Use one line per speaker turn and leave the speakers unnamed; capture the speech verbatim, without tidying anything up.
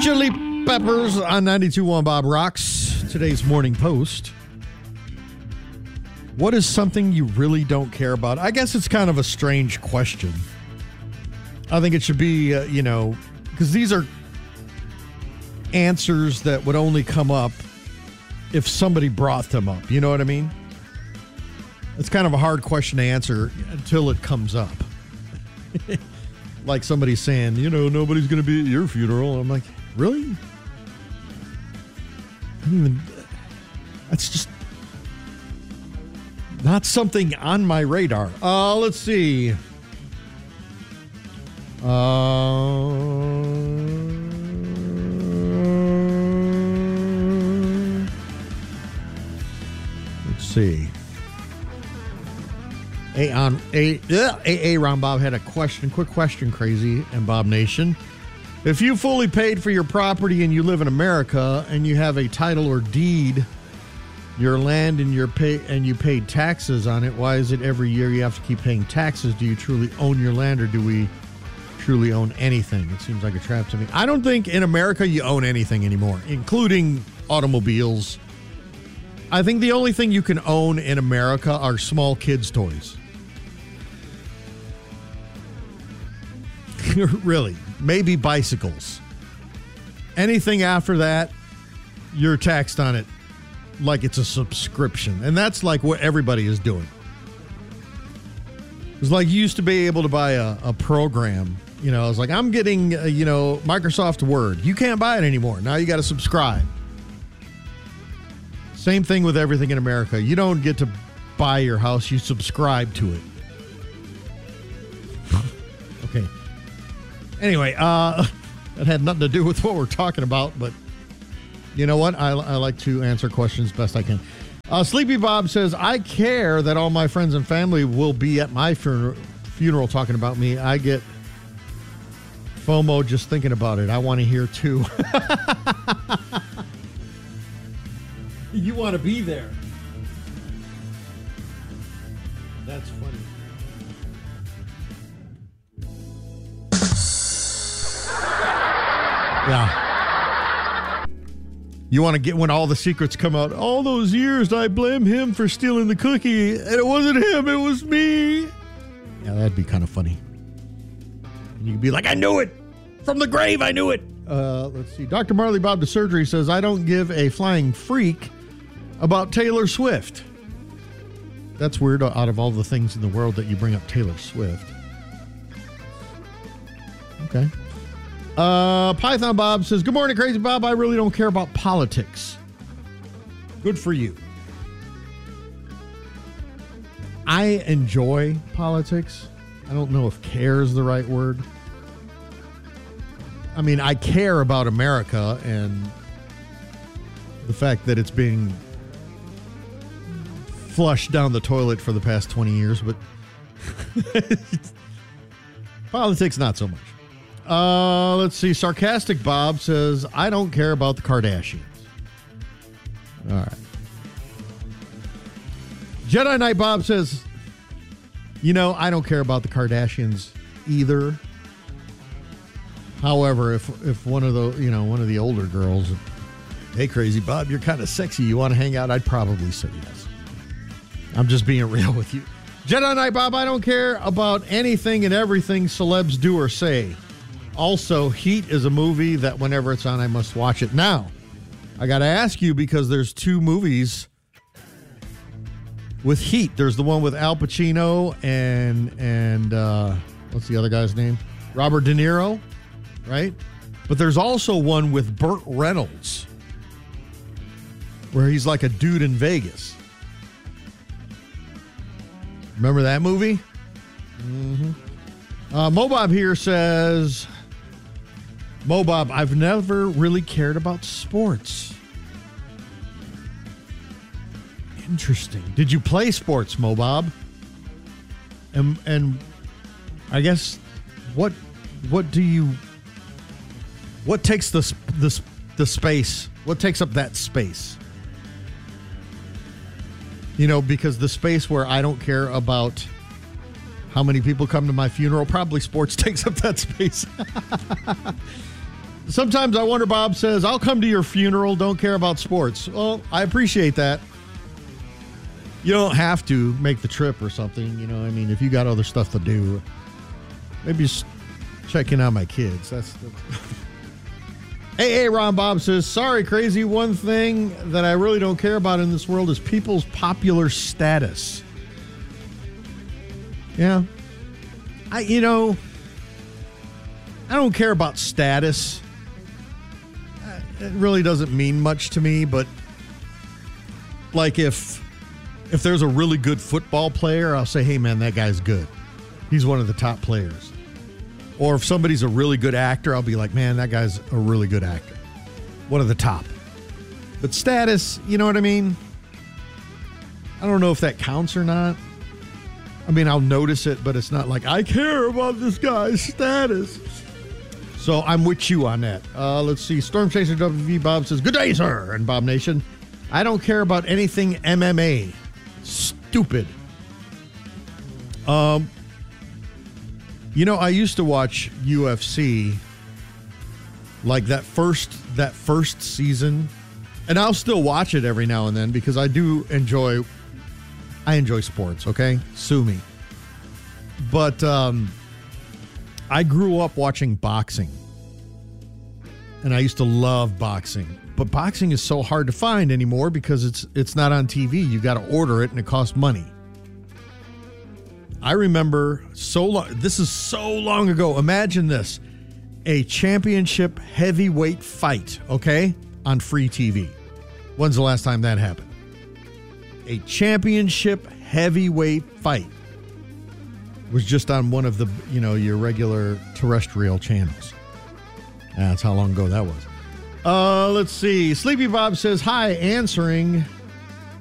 Chili Peppers on ninety-two point one Bob Rocks. Today's Morning Post. What is something you really don't care about? I guess it's kind of a strange question. I think it should be, uh, you know, because these are answers that would only come up if somebody brought them up. You know what I mean? It's kind of a hard question to answer until it comes up. Like somebody saying, you know, nobody's going to be at your funeral. I'm like, really? I don't even, that's just not something on my radar. Uh, let's see. Uh, let's see. A on a uh, A A Ron Bob had a question, quick question, Crazy and Bob Nation. If you fully paid for your property and you live in America and you have a title or deed, your land and your pay and you paid taxes on it, why is it every year you have to keep paying taxes? Do you truly own your land, or do we truly own anything? It seems like a trap to me. I don't think in America you own anything anymore, including automobiles. I think the only thing you can own in America are small kids' toys. Really, maybe bicycles. Anything after that, you're taxed on it like it's a subscription. And that's like what everybody is doing. It's like you used to be able to buy a, a program. You know, it's like, I'm getting, uh, you know, Microsoft Word. You can't buy it anymore. Now you got to subscribe. Same thing with everything in America. You don't get to buy your house. You subscribe to it. Okay. Anyway, uh, that had nothing to do with what we're talking about, but you know what? I, I like to answer questions best I can. Uh, Sleepy Bob says, I care that all my friends and family will be at my funeral, funeral talking about me. I get FOMO just thinking about it. I want to hear too. You want to be there. That's funny. Yeah. You want to get when all the secrets come out. All those years I blame him for stealing the cookie, and it wasn't him, it was me. Yeah, that'd be kind of funny. And you could be like, I knew it. From the grave, I knew it. Uh, let's see. Doctor Marley Bob to Surgery says, I don't give a flying freak about Taylor Swift. That's weird, out of all the things in the world that you bring up Taylor Swift. Okay. Uh, Python Bob says, good morning, Crazy Bob. I really don't care about politics. Good for you. I enjoy politics. I don't know if care is the right word. I mean, I care about America and the fact that it's being flushed down the toilet for the past twenty years, but politics, not so much. Uh, let's see. Sarcastic Bob says, I don't care about the Kardashians. All right. Jedi Knight Bob says, you know, I don't care about the Kardashians either. However, if if one of the, you know, one of the older girls, hey, Crazy Bob, you're kind of sexy, you want to hang out, I'd probably say yes. I'm just being real with you. Jedi Knight Bob, I don't care about anything and everything celebs do or say. Also, Heat is a movie that whenever it's on, I must watch it. Now, I got to ask you, because there's two movies with Heat. There's the one with Al Pacino and, and uh, what's the other guy's name? Robert De Niro, right? But there's also one with Burt Reynolds where he's like a dude in Vegas. Remember that movie? Mm-hmm. Uh, Mobob here says, Mobob, I've never really cared about sports. Interesting. Did you play sports, Mobob? And and I guess what what do you what takes the the the space? What takes up that space? You know, because the space where I don't care about how many people come to my funeral, probably sports takes up that space. Sometimes I wonder, Bob says, I'll come to your funeral, don't care about sports. Well, I appreciate that. You don't have to make the trip or something, you know. I mean, if you got other stuff to do, maybe just checking out my kids. That's, that's... Hey, hey, Ron Bob says, sorry, crazy. One thing that I really don't care about in this world is people's popular status. Yeah. I, you know, I don't care about status. It really doesn't mean much to me, but like if if there's a really good football player, I'll say, hey, man, that guy's good. He's one of the top players. Or if somebody's a really good actor, I'll be like, man, that guy's a really good actor. One of the top. But status, you know what I mean? I don't know if that counts or not. I mean, I'll notice it, but it's not like I care about this guy's status. So I'm with you on that. Uh, let's see. Storm Chaser W V Bob says, good day, sir. And Bob Nation, I don't care about anything M M A. Stupid. Um, you know, I used to watch U F C like that first that first season, and I'll still watch it every now and then because I do enjoy I enjoy sports, okay? Sue me. But um I grew up watching boxing, and I used to love boxing. But boxing is so hard to find anymore because it's it's not on T V. You got to order it, and it costs money. I remember so long. This is so long ago. Imagine this: a championship heavyweight fight, okay, on free T V. When's the last time that happened? A championship heavyweight fight was just on one of the, you know, your regular terrestrial channels. That's how long ago that was. Uh, let's see. Sleepy Bob says, hi, answering